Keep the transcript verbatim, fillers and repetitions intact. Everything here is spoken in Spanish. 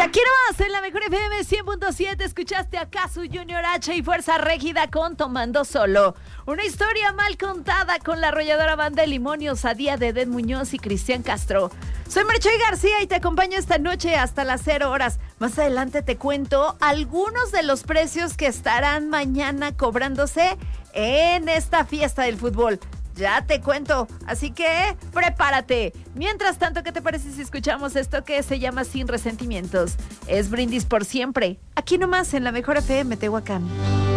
aquí nomás, en la mejor F M cien punto siete, escuchaste a Casu Junior H y Fuerza Régida con Tomando Solo. Una historia mal contada con la arrolladora banda de Limón y Osadía de Edén Muñoz y Cristian Castro. Soy Marchoy García y te acompaño esta noche hasta las cero horas. Más adelante te cuento algunos de los precios que estarán mañana cobrándose en esta fiesta del fútbol. Ya te cuento, así que prepárate. Mientras tanto, ¿qué te parece si escuchamos esto que se llama Sin Resentimientos? Es Brindis por Siempre, aquí nomás en la mejor F M Tehuacán.